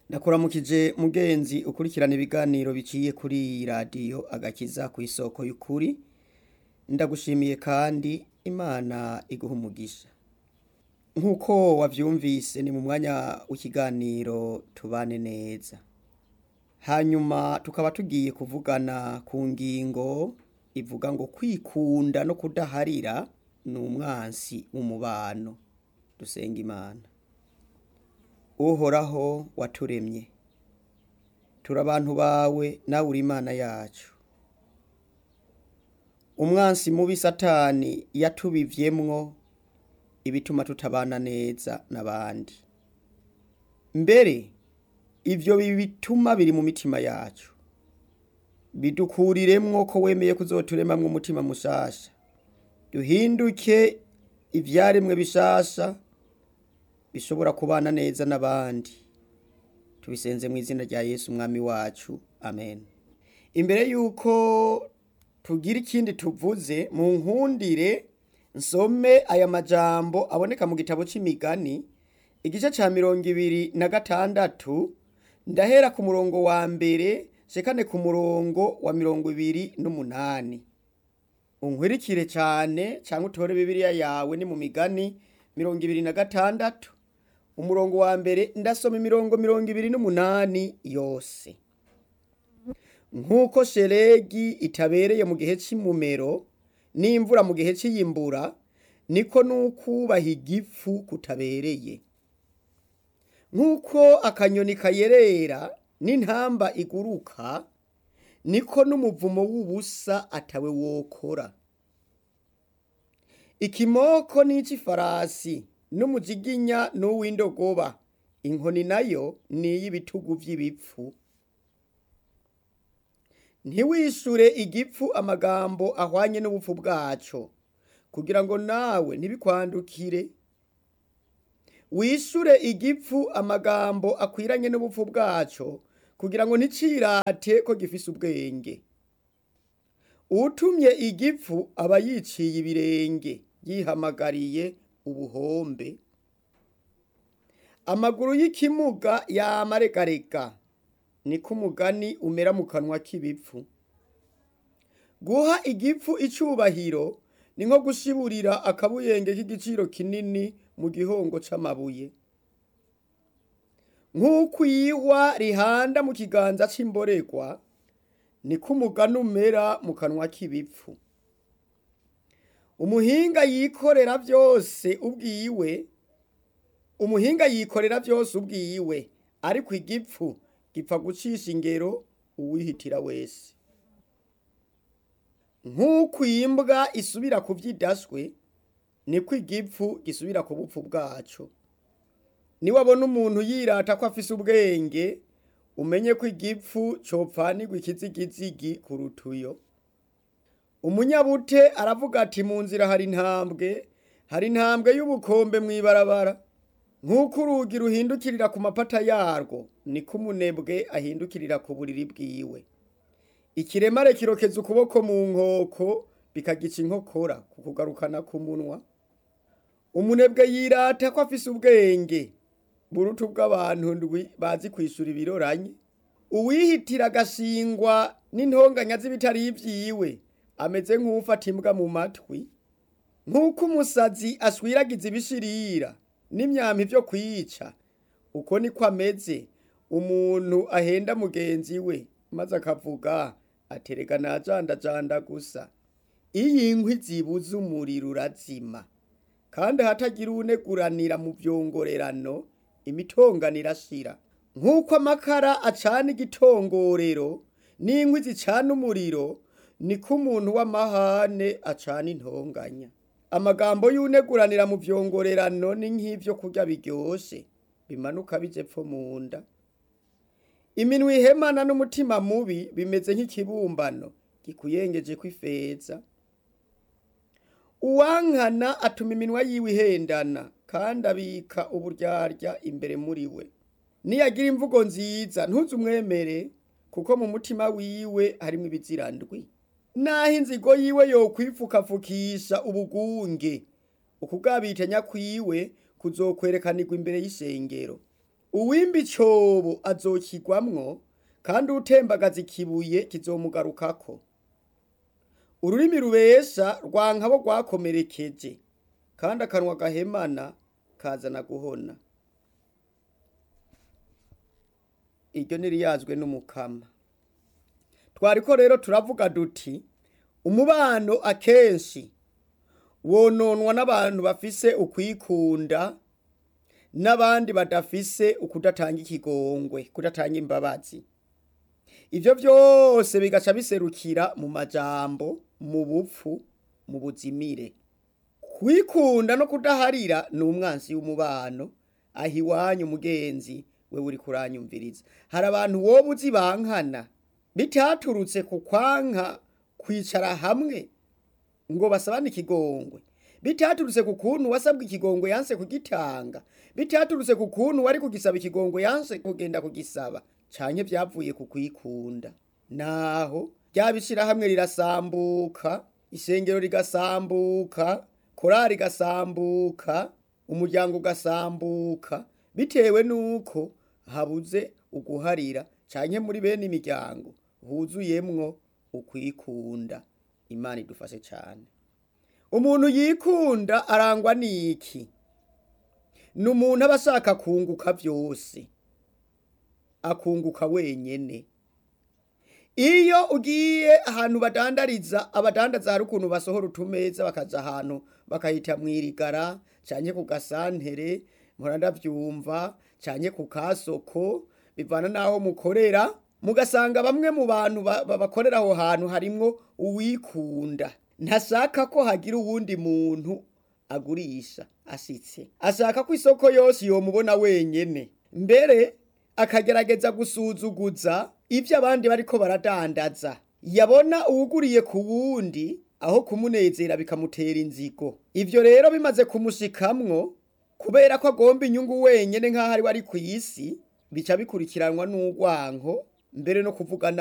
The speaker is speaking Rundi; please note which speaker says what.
Speaker 1: Ndakuramukije mugenzi ukurikirana ibiganiro biciye kuri iyi radiyo agakiza ku isoko y'ukuri. Ndagushimiye kandi Imana iguha umugisha. Nk'uko wavyumvise ni mu mwanya w'ikiganiro tubane neza. Hanyuma tukaba tugiye kuvugana ku ngingo ivuga ngo kwikunda no kudaharira ni umwansi w'umubano. Dusenga Imana. Uhoraho waturemye, turi abantu bawe nawe uri Imana yacu. Umwansi mubi Satani yatubivyemwo ibituma tutabana neza n'abandi. Mbere ivyo bituma biri mu mitima yacu. Bidukuriremwo ko wemeye kuzoturemamwo umutima mushasha. Duhinduke ivyaremwe bishasha bishobora kubana neza n'abandi. Tubisenze mu izina rya Yesu umwami wacu. Amen. Imbere yuko tugira ikindi tuvuze, mu nkundire nsome aya majambo aboneka mu gitabo c'imigani igice ca 26, ndahera ku murongo wa mbere shekane ku murongo wa 28. Unkwirikire cane canke utore Bibiliya yawe ni mu migani 26 umurongo wa mbere ndasoma imirongo 28 yose. Nk'uko shelegi itabereye mu gihe c'imumero n'imvura mu gihe c'iyimbura, niko n'ukubaha igifu kutabereye. Nk'uko akanyoni kayerera n'intamba iguruka, niko n'umuvumo w'ubusa atawe wokora. Ikimoko n'icifarasi n'umujiginya n'uw'indogoba, inkoni nayo n'iy'ibitugu vy'ibipfu. Ntiwishure igipfu amagambo ahwanye n'ubupfu bwaco, kugira ngo nawe ntibikwandukire. Wishure igipfu amagambo akwiranye n'ubupfu bwaco, kugira ngo nticirate ko gifise ubwenge. Utumye igipfu aba yiciye ibirenge, yihamagariye ubuhombe. Amaguru y'ikimuga yamaregarega, niko umugani umera mu kanwa k'ibipfu. Guha igipfu icubahiro ni nko gushiburira akabuyenge k'igiciro kinini mu gihongo c'amabuye. Nk'uko ihwa rihanda mu kiganza c'imborerwa, niko umugani umera mu kanwa k'ibipfu. Umuhinga yikorera vyose ubwiwe, ariko igipfu gipfa gucisha ingero uwihitira wese. Nk'uko imbwa isubira ku vyidaswe, niko igipfu gisubira ku bupfu bwaco. Niwabona umuntu yirata ko afise ubwenge, umenye ko igipfu copfanirwa ikizigizigi kuruta uyo. Umunyabute aravuga ati mu nzira hari intambwe y'ubukombe mw'ibarabara. Nk'uko urugi ruhindukirira ku mapata yarwo, niko umunebwe ahindukirira ku buriri bwiwe. Ikiremare kirokeza ukuboko mu nkoko, bikagica inkokora ku kugarukana k'umunwa. Umunebwe yirata ko afise ubwenge buruta ubw'abantu ndwi bazi kwishura ibiroranye. Uwihitira agashingwa n'intonganya z'ibitari ivyiwe, ameze nk'ufata imbwa mu matwi. Nk'uko umusazi ashwiragiza ibishirira n'imyampi vyo kwica, uko niko ameze umuntu ahenda mugenzi we, maze akavuga aterega najandajanda gusa. Iyo inkwi zibuze umuriro urazima, kandi hatagira uwuneguranira mu vyongorerano, imitongano irashira. Nk'uko amakara acana igitongorero n'inkwi zicana umuriro, niko umuntu w'amahane acana intonganya. Amagambo y'uneguranira mu vyongorerano ni nk'ivyo kurya biryoshe, bimanuka bije pfo mu nda. Iminwa ihemana n'umutima mubi bimeze nk'ikibumbano gikuyengeje kw'ifeza. Uwankana atuma iminwa yiwe ihendana, kandi abika uburyarya imbere muri we. Niyagira imvugo nziza ntuzumwemere, kuko mu mutima wiwe harimwo ibizirandwi. Naho inzigo yiwe yokwifukafukisha ubugunge, ukugabitanya kwiwe kuzokwerekanirwa imbere y'ishengero. uwimba icobo azokigwamwo, kandi utembagaza ikibuye kizomugarukako. Ururimi rubesha rwanka abo rwakomerekeje, kandi akanwa gahemana kazana guhona. Iryo niriyazwe n'Umukama. Twariko rero turavuga duti umubano akenshi wononwa n'abantu bafise ukwikunda n'abandi badafise ukudatanga ikigongwe, kudatanga imbabazi. Ivyo vyose bigaca biserukira mu majambo, mu bupfu, mu buzimire. Kwikunda no kudaharira ni umwansi w'umubano. Aho iwanyu mugenzi we uri kuranyumviriza, hari abantu wowe uzi bankana bitaturutse ku kwanka kwicara hamwe ngo basabane ikigongwe, bitaturutse ku kuntu wasabwe ikigongwe yanse kugitanga, bitaturutse ku kuntu wari kugisaba ikigongwe yanse kugenda kugisaba, canke vyavuye ku kwikunda. Naho ryabishira hamwe rirasambuka, isengero rigasambuka, korari gasambuka, umuryango ugasambuka, bitewe nuko habuze uguharira, canke muri bene imiryango huzuyemwo ukwikunda. Imana idufashe cane. Umuntu yikunda arangwa n'iki? Ni umuntu aba ashaka kunguka vyose, akunguka wenyene. Iyo ugiye ahantu badandariza, abadandaza hari ukuntu basohora utumeza bakaja ahantu bakahita mwirigara, canke ku gasantere, mpora ndavyumva, canke ku kasoko, bivana naho mukorera, mugasanga bamwe mu bantu bakorera aho hantu harimwo uwikunda. Ntashaka ko hagira uwundi muntu agurisha ashitse, ashaka ko isoko yose yomubona wenyene, mbere akagerageza gusuzuguza ivyo abandi bariko baradandaza. Yabona uwuguriye ku wundi, aho kumunezera bikamutera inzigo. Ivyo rero bimaze kumushikamwo, kubera ko agomba inyungu wenyene nk'aho ari kw'isi, bica bikurikiranwa n'urwanko, mbere no kuvuga